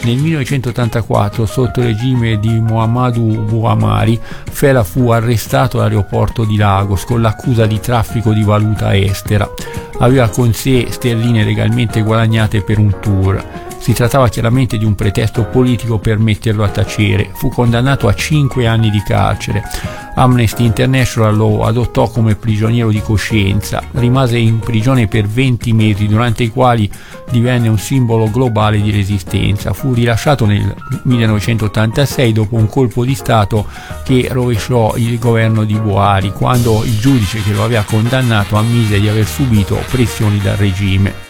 Nel 1984, sotto il regime di Muhammadu Buhari, Fela fu arrestato all'aeroporto di Lagos con l'accusa di traffico di valuta estera. Aveva con sé sterline legalmente guadagnate per un tour. Si trattava chiaramente di un pretesto politico per metterlo a tacere. Fu condannato a 5 anni di carcere. Amnesty International lo adottò come prigioniero di coscienza. Rimase in prigione per 20 mesi, durante i quali divenne un simbolo globale di resistenza. Fu rilasciato nel 1986 dopo un colpo di Stato che rovesciò il governo di Buhari, quando il giudice che lo aveva condannato ammise di aver subito pressioni dal regime.